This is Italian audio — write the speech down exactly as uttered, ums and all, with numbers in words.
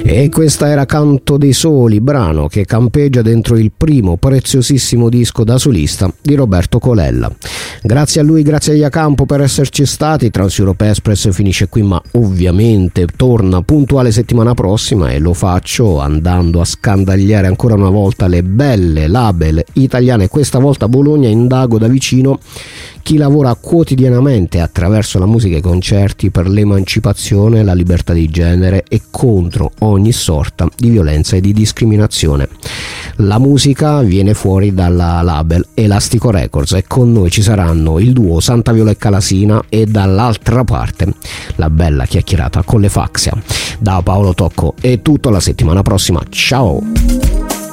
E questa era Canto dei Soli, brano che campeggia dentro il primo preziosissimo disco da solista di Roberto Colella. Grazie a lui, grazie a Iacampo per esserci stati. Trans Europe Express finisce qui, ma ovviamente torna puntuale settimana prossima, e lo faccio andando a scandagliare ancora una volta le belle label italiane. Questa volta a Bologna indago da vicino chi lavora quotidianamente attraverso la musica e i concerti per l'emancipazione, la libertà di genere e contro ogni sorta di violenza e di discriminazione. La musica viene fuori dalla label Elastico Records, e con noi ci saranno il duo Santa Viola e Calasina, e dall'altra parte la bella chiacchierata con le Faxia. Da Paolo Tocco è tutto, alla settimana prossima, ciao!